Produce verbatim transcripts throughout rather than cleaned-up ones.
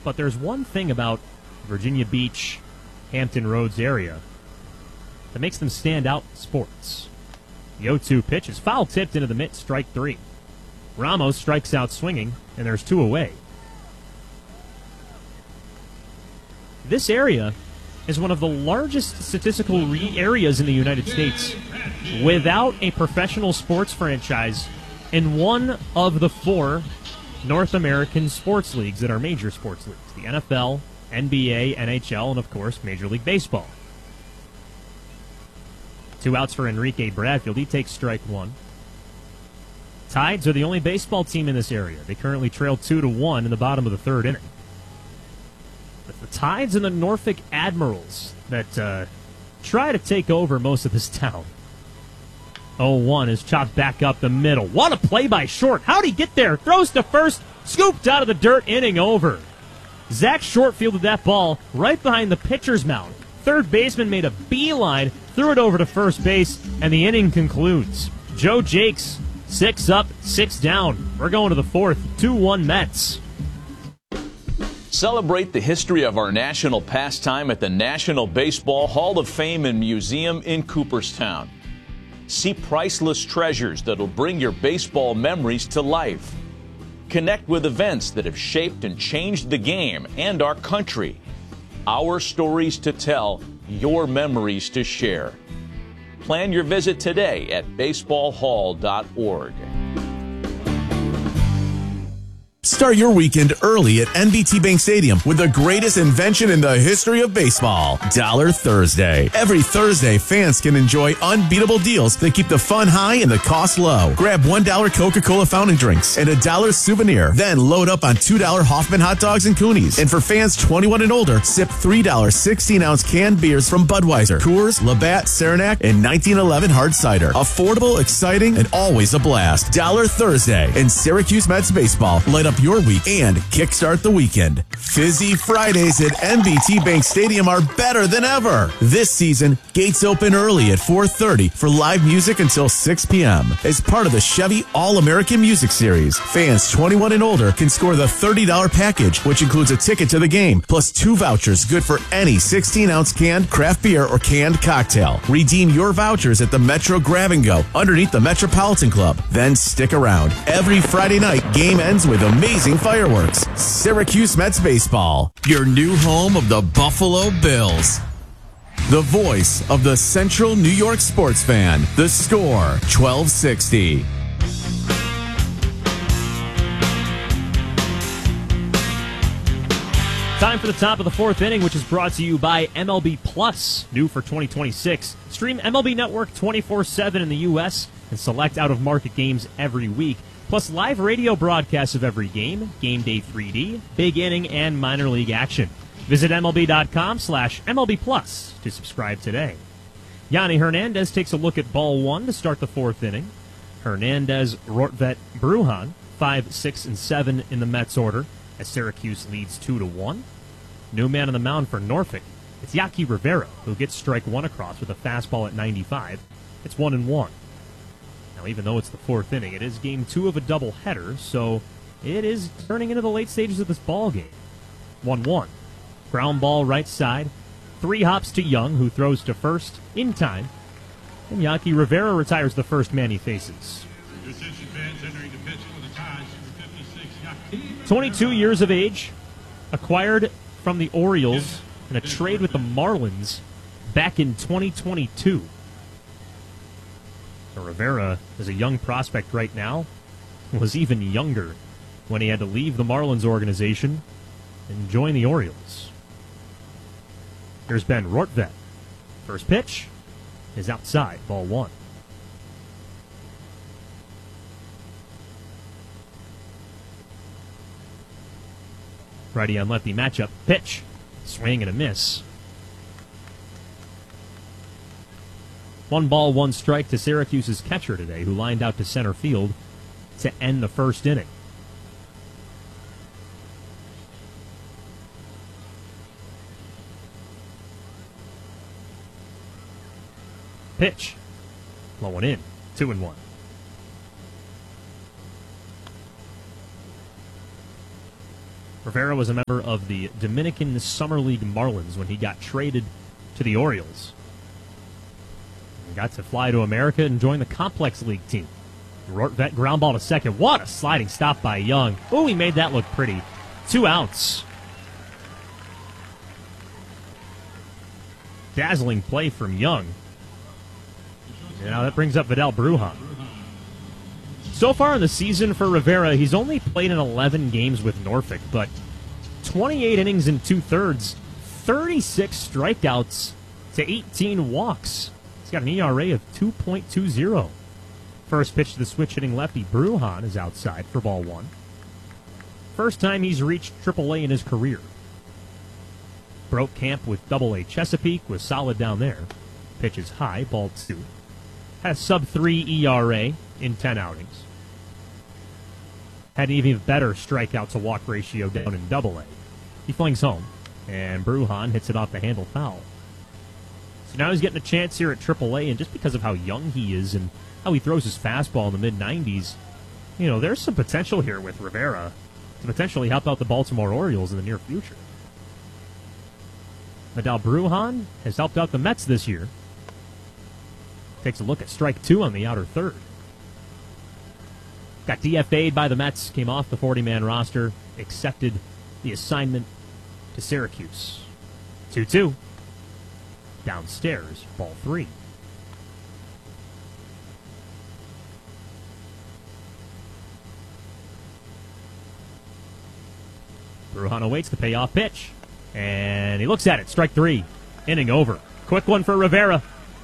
but there's one thing about Virginia Beach, Hampton Roads area that makes them stand out in sports. The oh two pitch is foul tipped into the mitt, strike three. Ramos strikes out swinging, and there's two away. This area is one of the largest statistical re- areas in the United States without a professional sports franchise in one of the four North American sports leagues that are major sports leagues. The N F L, N B A, N H L, and of course Major League Baseball. Two outs for Enrique Bradfield. He takes strike one. Tides are the only baseball team in this area. They currently trail two to one in the bottom of the third inning. But the Tides and the Norfolk Admirals that uh, try to take over most of this town. oh one is chopped back up the middle. What a play by Short. How'd he get there? Throws to first. Scooped out of the dirt. Inning over. Zach Short fielded that ball right behind the pitcher's mound. Third baseman made a beeline, threw it over to first base, and the inning concludes. Joe Jakes, six up, six down. We're going to the fourth. two one Mets. Celebrate the history of our national pastime at the National Baseball Hall of Fame and Museum in Cooperstown. See priceless treasures that'll bring your baseball memories to life. Connect with events that have shaped and changed the game and our country. Our stories to tell, your memories to share. Plan your visit today at baseball hall dot org. Start your weekend early at N B T Bank Stadium with the greatest invention in the history of baseball, Dollar Thursday. Every Thursday, fans can enjoy unbeatable deals that keep the fun high and the cost low. Grab one dollar Coca-Cola fountain drinks and a dollar souvenir. Then load up on two dollar Hoffman hot dogs and Coonies. And for fans twenty-one and older, sip three dollar sixteen-ounce canned beers from Budweiser, Coors, Labatt, Saranac, and nineteen eleven hard cider. Affordable, exciting, and always a blast. Dollar Thursday in Syracuse Mets baseball. Light up your week and kickstart the weekend. Fizzy Fridays at N B T Bank Stadium are better than ever. This season, gates open early at four thirty for live music until six p.m. As part of the Chevy All-American Music Series, fans twenty-one and older can score the thirty dollar package, which includes a ticket to the game, plus two vouchers good for any sixteen-ounce canned craft beer or canned cocktail. Redeem your vouchers at the Metro Grab and Go underneath the Metropolitan Club. Then stick around. Every Friday night, game ends with amazing fireworks. Syracuse Mets baseball, your new home of the Buffalo Bills. The voice of the Central New York sports fan. The Score, twelve sixty. Time for the top of the fourth inning, which is brought to you by M L B Plus, new for twenty twenty-six. Stream M L B Network twenty-four seven in the U S and select out-of-market games every week. Plus live radio broadcasts of every game, Game Day three D, Big Inning, and minor league action. Visit M L B dot com slash M L B Plus to subscribe today. Yanni Hernandez takes a look at ball one to start the fourth inning. Hernandez, Rortvet, Brujan, five, six, and seven in the Mets order as Syracuse leads two to one. New man on the mound for Norfolk. It's Yaki Rivera, who gets strike one across with a fastball at ninety-five. It's one and one. Now, even though it's the fourth inning, it is game two of a doubleheader, so it is turning into the late stages of this ball game. one one. Ground ball right side. Three hops to Young, who throws to first in time. And Yaki Rivera retires the first man he faces. twenty-two years of age, acquired from the Orioles in a trade with the Marlins back in twenty twenty-two. So Rivera is a young prospect right now, was even younger when he had to leave the Marlins organization and join the Orioles. Here's Ben Rortvet. First pitch is outside, ball one. Righty on lefty matchup. Pitch. Swing and a miss. One ball, one strike to Syracuse's catcher today, who lined out to center field to end the first inning. Pitch. Low one in. Two and one. Rivera was a member of the Dominican Summer League Marlins when he got traded to the Orioles. He got to fly to America and join the Complex League team. That ground ball to second. What a sliding stop by Young. Oh, he made that look pretty. Two outs. Dazzling play from Young. Now that brings up Vidal Brujan. So far in the season for Rivera, he's only played in eleven games with Norfolk, but twenty-eight innings and two-thirds, thirty-six strikeouts to eighteen walks. He's got an E R A of two point two oh. First pitch to the switch-hitting lefty, Brujan, is outside for ball one. First time he's reached triple A in his career. Broke camp with double A Chesapeake, was solid down there. Pitch is high, ball two. Has sub three E R A in ten outings. Had an even better strikeout to walk ratio down in double A. He flings home, and Brujan hits it off the handle foul. So now he's getting a chance here at triple A, and just because of how young he is and how he throws his fastball in the mid nineties, you know, there's some potential here with Rivera to potentially help out the Baltimore Orioles in the near future. Vidal Brujan has helped out the Mets this year. Takes a look at strike two on the outer third. Got D F A'd by the Mets, came off the forty-man roster, accepted the assignment to Syracuse. two two. Downstairs, ball three. Brujan awaits the payoff pitch. And he looks at it. Strike three. Inning over. Quick one for Rivera.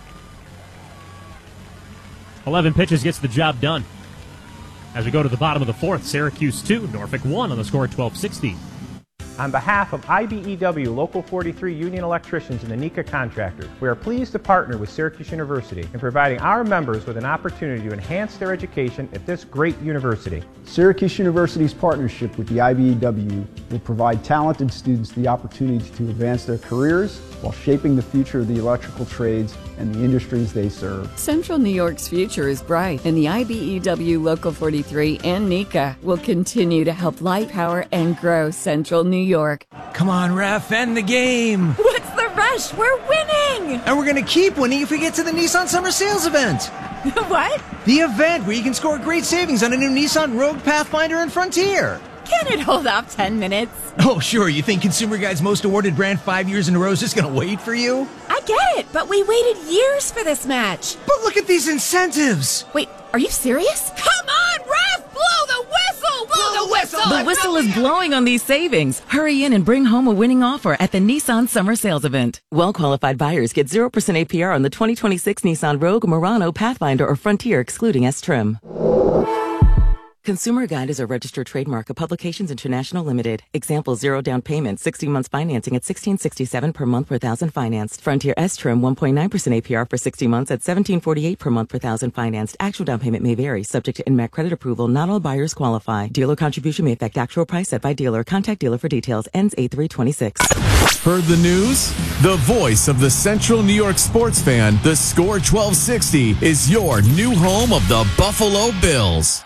eleven pitches gets the job done. As we go to the bottom of the fourth, Syracuse two, Norfolk one on the score twelve sixty. On behalf of I B E W Local forty-three Union Electricians and the NECA Contractors, we are pleased to partner with Syracuse University in providing our members with an opportunity to enhance their education at this great university. Syracuse University's partnership with the I B E W will provide talented students the opportunity to advance their careers while shaping the future of the electrical trades and the industries they serve. Central New York's future is bright, and the I B E W Local forty-three and NECA will continue to help light, power, and grow Central New York. Come on, ref, end the game. What's the rush? We're winning! And we're going to keep winning if we get to the Nissan Summer Sales event. What? The event where you can score great savings on a new Nissan Rogue, Pathfinder, and Frontier. Can it hold off ten minutes? Oh, sure. You think Consumer Guide's most awarded brand five years in a row is just going to wait for you? I get it, but we waited years for this match. But look at these incentives. Wait, are you serious? Come on, ref! Blow the whistle! Blow the whistle! The whistle is blowing on these savings. Hurry in and bring home a winning offer at the Nissan Summer Sales Event. Well-qualified buyers get zero percent A P R on the twenty twenty-six Nissan Rogue, Murano, Pathfinder, or Frontier, excluding S-Trim. Consumer Guide is a registered trademark of Publications International Limited. Example, zero down payment, sixty months financing at sixteen sixty-seven per month per thousand financed. Frontier S-Trim, one point nine percent A P R for sixty months at seventeen forty-eight per month per thousand financed. Actual down payment may vary, subject to N M A C credit approval. Not all buyers qualify. Dealer contribution may affect actual price set by dealer. Contact dealer for details. Ends eight three twenty-six. Heard the news? The voice of the Central New York sports fan, the Score twelve sixty, is your new home of the Buffalo Bills.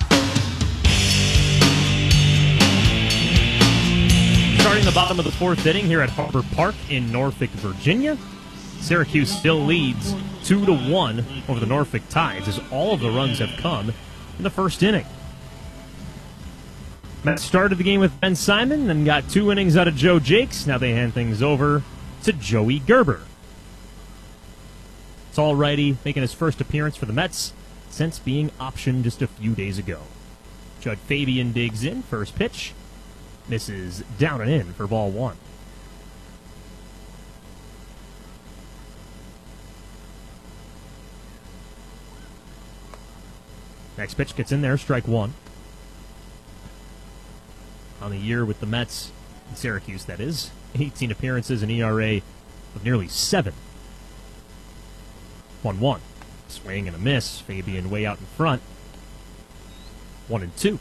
Starting the bottom of the fourth inning here at Harbor Park in Norfolk, Virginia. Syracuse still leads two to one over the Norfolk Tides as all of the runs have come in the first inning. Mets started the game with Ben Simon, then got two innings out of Joe Jakes. Now they hand things over to Joey Gerber. It's all righty, making his first appearance for the Mets since being optioned just a few days ago. Judd Fabian digs in, first pitch. Misses down and in for ball one. Next pitch gets in there, strike one. On the year with the Mets, in Syracuse that is, eighteen appearances, an E R A of nearly seven. one one. Swing and a miss. Fabian way out in front. one and two.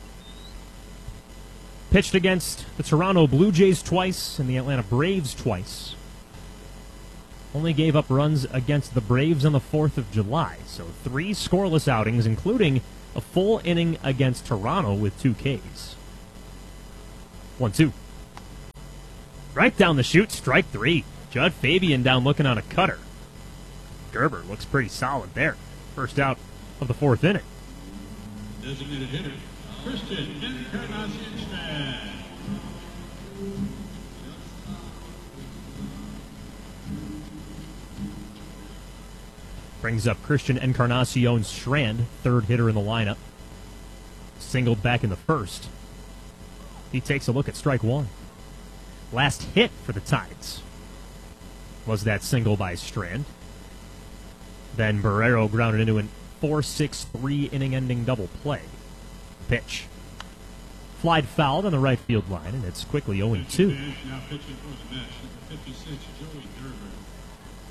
Pitched against the Toronto Blue Jays twice and the Atlanta Braves twice. Only gave up runs against the Braves on the fourth of July. So three scoreless outings, including a full inning against Toronto with two Ks. one two. Right down the chute, strike three. Judd Fabian down looking on a cutter. Gerber looks pretty solid there. First out of the fourth inning. Designated hitter, Christian Encarnacion-Strand. Brings up Christian Encarnacion-Strand, third hitter in the lineup. Singled back in the first. He takes a look at strike one. Last hit for the Tides was that single by Strand. Then Barrero grounded into an four six three inning-ending double play. Pitch. Flied fouled on the right field line, and it's quickly oh and two. Now pitching for the bench, number fifty-six, Joey Gerber.